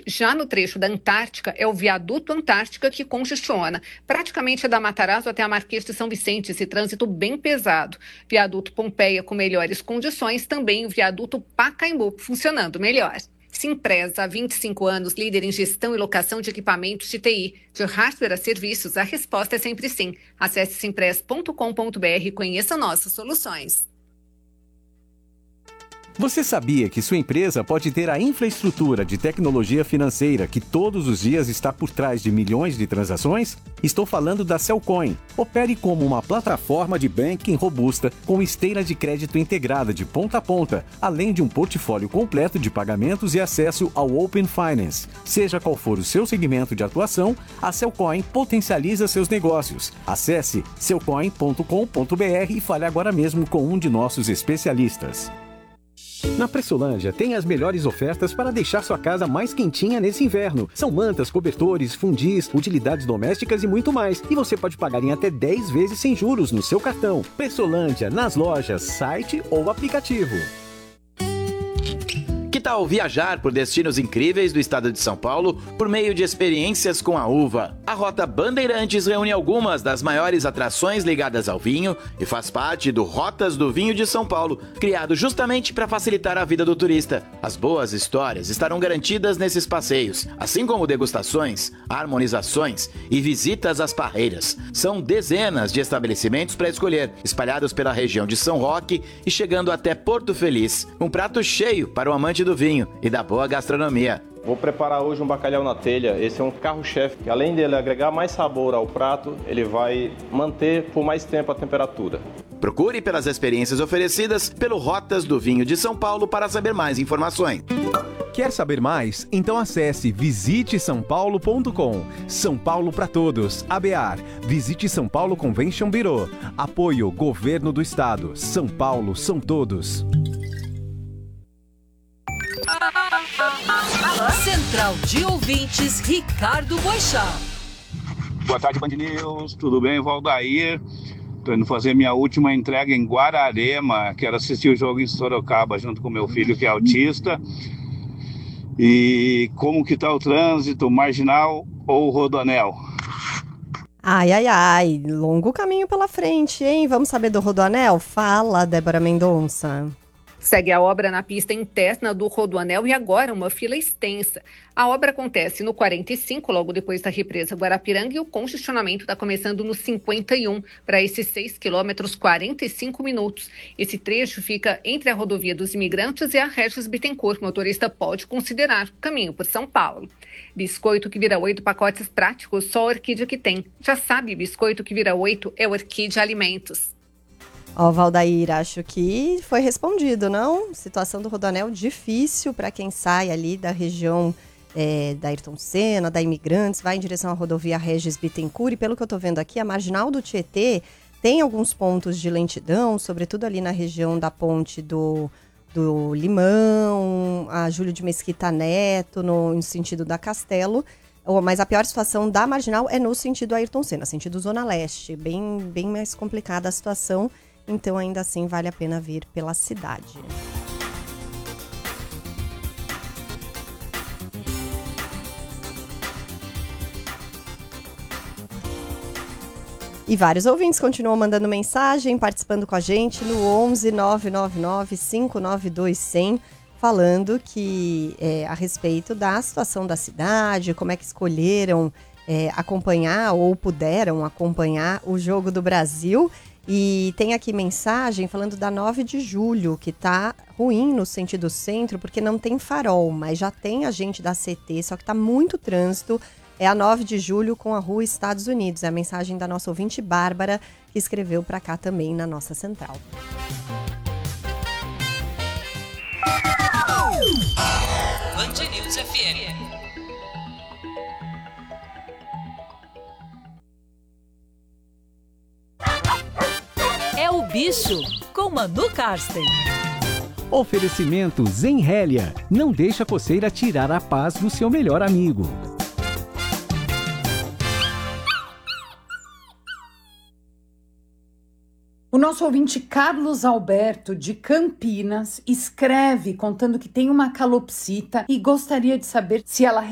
Já no trecho da Antártica, é o viaduto Antártica que congestiona. Praticamente é da Matarazzo até a Marquês de São Vicente, esse trânsito bem pesado. Viaduto Pompeia com melhores condições, também o viaduto Pacaembu funcionando melhor. Simpresa, há 25 anos, líder em gestão e locação de equipamentos de TI. De hardware a serviços, a resposta é sempre sim. Acesse simpress.com.br e conheça nossas soluções. Você sabia que sua empresa pode ter a infraestrutura de tecnologia financeira que todos os dias está por trás de milhões de transações? Estou falando da Cellcoin. Opere como uma plataforma de banking robusta com esteira de crédito integrada de ponta a ponta, além de um portfólio completo de pagamentos e acesso ao Open Finance. Seja qual for o seu segmento de atuação, a Cellcoin potencializa seus negócios. Acesse cellcoin.com.br e fale agora mesmo com um de nossos especialistas. Na Pressolândia tem as melhores ofertas para deixar sua casa mais quentinha nesse inverno. São mantas, cobertores, fundis, utilidades domésticas e muito mais. E você pode pagar em até 10 vezes sem juros no seu cartão. Pressolândia, nas lojas, site ou aplicativo. Que tal viajar por destinos incríveis do estado de São Paulo por meio de experiências com a uva? A Rota Bandeirantes reúne algumas das maiores atrações ligadas ao vinho e faz parte do Rotas do Vinho de São Paulo, criado justamente para facilitar a vida do turista. As boas histórias estarão garantidas nesses passeios, assim como degustações, harmonizações e visitas às parreiras. São dezenas de estabelecimentos para escolher, espalhados pela região de São Roque e chegando até Porto Feliz. Um prato cheio para o amante do vinho e da boa gastronomia. Vou preparar hoje um bacalhau na telha. Esse é um carro-chefe que, além dele agregar mais sabor ao prato, ele vai manter por mais tempo a temperatura. Procure pelas experiências oferecidas pelo Rotas do Vinho de São Paulo para saber mais informações. Quer saber mais? Então acesse visitesaopaulo.com. São Paulo para todos. ABAR. Visite São Paulo Convention Bureau. Apoio Governo do Estado. São Paulo são todos. Central de Ouvintes, Ricardo Boechat. Boa tarde, Band News. Tudo bem, Valdair? Estou indo fazer minha última entrega em Guararema. Quero assistir o jogo em Sorocaba junto com meu filho, que é autista. E como que tá o trânsito, Marginal ou Rodoanel? Ai, longo caminho pela frente, hein? Vamos saber do Rodoanel? Fala, Débora Mendonça. Segue a obra na pista interna do Rodoanel e agora uma fila extensa. A obra acontece no 45, logo depois da represa Guarapiranga, e o congestionamento está começando no 51. Para esses 6 quilômetros, 45 minutos. Esse trecho fica entre a rodovia dos Imigrantes e a Regis Bittencourt. O motorista pode considerar o caminho por São Paulo. Biscoito que vira 8 pacotes práticos, só a Orquídea que tem. Já sabe, biscoito que vira 8 é Orquídea Alimentos. Ó, Valdair, acho que foi respondido, não? Situação do Rodoanel difícil para quem sai ali da região da Ayrton Senna, da Imigrantes, vai em direção à rodovia Regis Bittencourt. E pelo que eu estou vendo aqui, a Marginal do Tietê tem alguns pontos de lentidão, sobretudo ali na região da ponte do Limão, a Júlio de Mesquita Neto, no sentido da Castelo. Mas a pior situação da Marginal é no sentido Ayrton Senna, sentido Zona Leste. Bem mais complicada a situação. Então, ainda assim, vale a pena vir pela cidade. E vários ouvintes continuam mandando mensagem, participando com a gente no 11 999 592 100, falando que a respeito da situação da cidade, como é que escolheram acompanhar ou puderam acompanhar o Jogo do Brasil. E tem aqui mensagem falando da 9 de julho, que tá ruim no sentido centro, porque não tem farol, mas já tem agente da CT, só que tá muito trânsito. É a 9 de julho com a rua Estados Unidos. É a mensagem da nossa ouvinte Bárbara, que escreveu para cá também na nossa central. Band News FM. É o Bicho, com Manu Karsten. Oferecimento Zenrélia. Não deixa a coceira tirar a paz do seu melhor amigo. O nosso ouvinte Carlos Alberto, de Campinas, escreve contando que tem uma calopsita e gostaria de saber se ela